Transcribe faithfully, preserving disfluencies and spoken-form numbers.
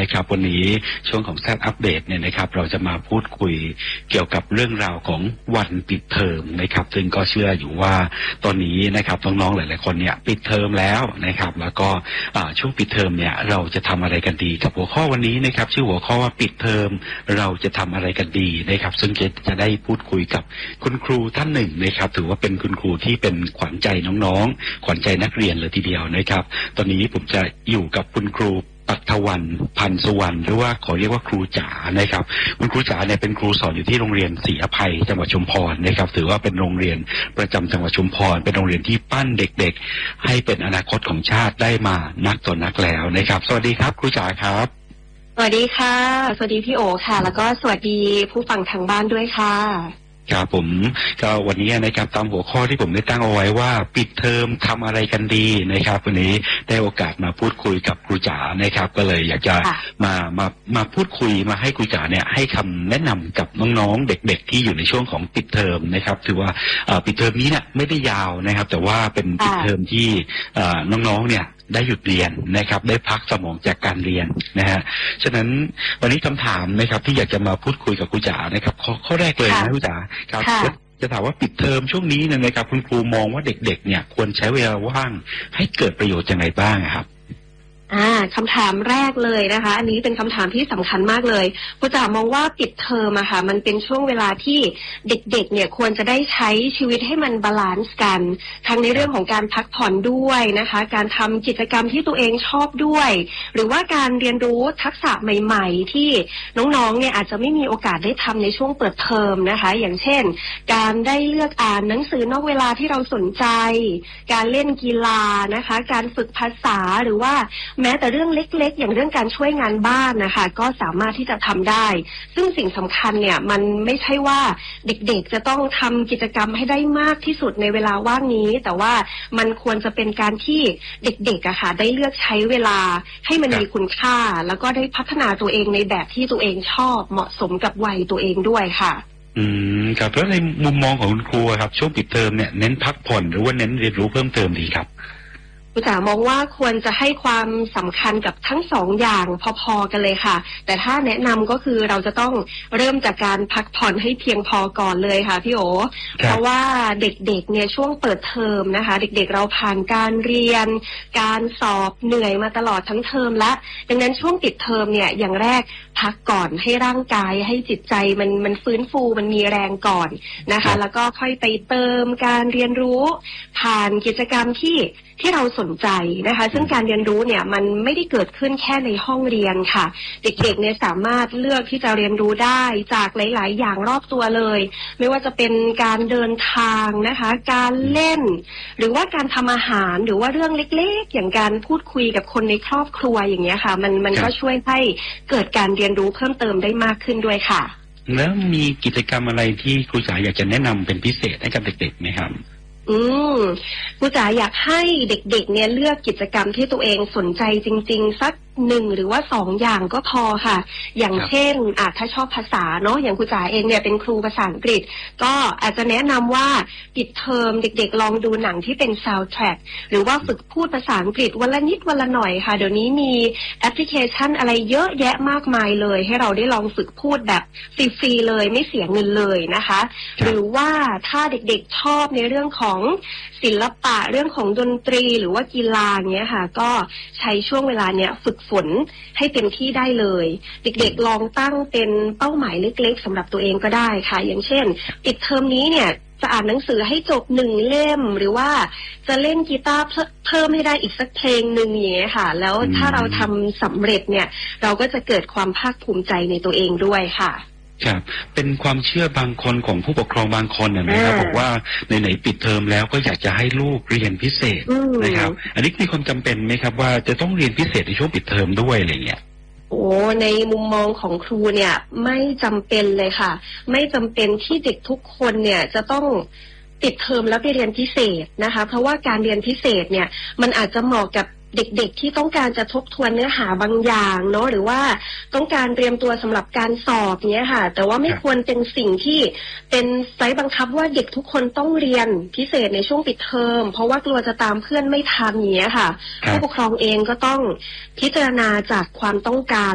นะครับวันนี้ช่วงของแซดอัปเดตเนี่ยนะครับเราจะมาพูดคุยเกี่ยวกับเรื่องราวของวันปิดเทอมนะครับซึ่งก็เชื่ออยู่ว่าตอนนี้นะครับน้องๆหลายๆคนเนี่ยปิดเทอมแล้วนะครับแล้วก็ช่วงปิดเทอมเนี่ยเราจะทำอะไรกันดีกับหัวข้อวันนี้นะครับชื่อหัวข้อว่าปิดเทอมเราจะทำอะไรกันดีนะครับซึ่งจะได้พูดคุยกับคุณครูท่านหนึ่งนะครับถือว่าเป็นคุณครูที่เป็นขวัญใจน้องๆขวัญใจนักเรียนเลยทีเดียวนะครับตอนนี้ผมจะอยู่กับคุณครูปัทวันพันสุวรรณหรือว่าขอเรียกว่าครูจ๋านะครับคุณครูจ๋าเนี่ยเป็นครูสอนอยู่ที่โรงเรียนศรีอภัยจังหวัดชุมพรนะครับถือว่าเป็นโรงเรียนประจำจังหวัดชุมพรเป็นโรงเรียนที่ปั้นเด็กๆให้เป็นอนาคตของชาติได้มานักต่อนักแล้วนะครับสวัสดีครับครูจ๋าครับสวัสดีค่ะสวัสดีพี่โอค่ะแล้วก็สวัสดีผู้ฟังทางบ้านด้วยค่ะครับผมก็วันนี้นะครับตามหัวข้อที่ผมได้ตั้งเอาไว้ว่าปิดเทอมทำอะไรกันดีนะครับวันนี้ได้โอกาสมาพูดคุยกับครูจ๋านะครับก็เลยอยากจะมามามาพูดคุยมาให้ครูจ๋าเนี่ยให้คำแนะนำกับน้องๆเด็กๆที่อยู่ในช่วงของปิดเทอมนะครับถือว่าปิดเทอมนี้เนี่ยไม่ได้ยาวนะครับแต่ว่าเป็นปิดเทอมที่น้องๆเนี่ยได้หยุดเรียนนะครับได้พักสมองจากการเรียนนะฮะฉะนั้นวันนี้คำถามนะครับที่อยากจะมาพูดคุยกับครูจ๋านะครับข้อข้อแรกเลยนะครูจ๋าครับจะถามว่าปิดเทอมช่วงนี้นะครับคุณครูมองว่าเด็กๆเนี่ยควรใช้เวลาว่างให้เกิดประโยชน์ยังไงบ้างครับอ่าคำถามแรกเลยนะคะอันนี้เป็นคำถามที่สำคัญมากเลยครูจ๋ามองว่าปิดเทอมอะค่ะมันเป็นช่วงเวลาที่เด็กๆเนี่ยควรจะได้ใช้ชีวิตให้มันบาลานซ์กันทั้งในเรื่องของการพักผ่อนด้วยนะคะการทำกิจกรรมที่ตัวเองชอบด้วยหรือว่าการเรียนรู้ทักษะใหม่ๆที่น้องๆเนี่ยอาจจะไม่มีโอกาสได้ทำในช่วงเปิดเทอมนะคะอย่างเช่นการได้เลือกอ่านหนังสือนอกเวลาที่เราสนใจการเล่นกีฬานะคะการฝึกภาษาหรือว่าแม้แต่เรื่องเล็กๆอย่างเรื่องการช่วยงานบ้านนะคะก็สามารถที่จะทำได้ซึ่งสิ่งสำคัญเนี่ยมันไม่ใช่ว่าเด็กๆจะต้องทำกิจกรรมให้ได้มากที่สุดในเวลาว่างนี้แต่ว่ามันควรจะเป็นการที่เด็กๆอะค่ะได้เลือกใช้เวลาให้มันมีคุณค่าแล้วก็ได้พัฒนาตัวเองในแบบที่ตัวเองชอบเหมาะสมกับวัยตัวเองด้วยค่ะอืมครับแล้วในมุมมองของคุณครูครับช่วงปิดเทอมเนี่ยเน้นพักผ่อนหรือว่าเน้นเรียนรู้เพิ่มเติมดีครับครูจ๋ามองว่าควรจะให้ความสำคัญกับทั้งสองอย่างพอๆกันเลยค่ะแต่ถ้าแนะนำก็คือเราจะต้องเริ่มจากการพักผ่อนให้เพียงพอก่อนเลยค่ะพี่โอเพราะว่าเด็กๆเนี่ยช่วงเปิดเทอมนะคะเด็กๆเราผ่านการเรียนการสอบเหนื่อยมาตลอดทั้งเทอมและดังนั้นช่วงปิดเทอมเนี่ยอย่างแรกพักก่อนให้ร่างกายให้จิตใจมันมันฟื้นฟูมันมีแรงก่อนนะคะแล้วก็ค่อยไปเติมการเรียนรู้ผ่านกิจกรรมที่ที่เราสนใจนะคะซึ่งการเรียนรู้เนี่ยมันไม่ได้เกิดขึ้นแค่ในห้องเรียนค่ะเด็กๆเนี่ยสามารถเลือกที่จะเรียนรู้ได้จากหลายๆอย่างรอบตัวเลยไม่ว่าจะเป็นการเดินทางนะคะการเล่นหรือว่าการทำอาหารหรือว่าเรื่องเล็กๆอย่างการพูดคุยกับคนในครอบครัวอย่างเงี้ยค่ะมันมันก็ช่วยให้เกิดการเรียนรู้เพิ่มเติมได้มากขึ้นด้วยค่ะแล้วมีกิจกรรมอะไรที่ครูจ๋าอยากจะแนะนำเป็นพิเศษให้กับเด็กๆไหมครับอืมครูจ๋าอยากให้เด็กๆเนี่ยเลือกกิจกรรมที่ตัวเองสนใจจริงๆสักหนึ่งหรือว่าสองอย่างก็พอค่ะอย่างเช่นอาจถ้าชอบภาษาเนาะอย่างครูจ๋าเองเนี่ยเป็นครูภาษาอังกฤษก็อาจจะแนะนำว่าปิดเทอมเด็กๆลองดูหนังที่เป็น soundtrack หรือว่าฝึกพูดภาษาอังกฤษวันละนิดวันละหน่อยค่ะเดี๋ยวนี้มีแอปพลิเคชันอะไรเยอะแยะมากมายเลยให้เราได้ลองฝึกพูดแบบฟรีๆเลยไม่เสียเงินเลยนะคะหรือว่าถ้าเด็กๆชอบในเรื่องของศิลปะเรื่องของดนตรีหรือว่ากีฬาเงี้ยค่ะก็ใช้ช่วงเวลาเนี้ยฝึกฝนให้เต็มที่ได้เลยเด็กๆลองตั้งเป็นเป้าหมายเล็กๆสำหรับตัวเองก็ได้ค่ะอย่างเช่นปิดเทอมนี้เนี่ยจะอ่านหนังสือให้จบหนึ่งเล่มหรือว่าจะเล่นกีตาร์เพิ่มให้ได้อีกสักเพลงหนึ่งอย่างเงี้ยค่ะแล้วถ้าเราทำสำเร็จเนี่ยเราก็จะเกิดความภาคภูมิใจในตัวเองด้วยค่ะครับเป็นความเชื่อบางคนของผู้ปกครองบางคนนะครับบอกว่าไหนๆปิดเทอมแล้วก็อยากจะให้ลูกเรียนพิเศษนะครับอันนี้มีความจำเป็นไหมครับว่าจะต้องเรียนพิเศษในช่วงปิดเทอมด้วยอะไรเงี้ยโอ้ในมุมมองของครูเนี่ยไม่จำเป็นเลยค่ะไม่จำเป็นที่เด็กทุกคนเนี่ยจะต้องปิดเทอมแล้วไปเรียนพิเศษนะคะเพราะว่าการเรียนพิเศษเนี่ยมันอาจจะเหมาะกับ เด็กๆที่ต้องการจะทบทวนเนื้อหาบางอย่างเนาะหรือว่าต้องการเตรียมตัวสำหรับการสอบเนี้ยค่ะแต่ว่าไม่ควรเป็นสิ่งที่เป็นไซส์บังคับว่าเด็กทุกคนต้องเรียนพิเศษในช่วงปิดเทอมเพราะว่ากลัวจะตามเพื่อนไม่ทันเนี้ยค่ะผู้ปกครองเองก็ต้องพิจารณาจากความต้องการ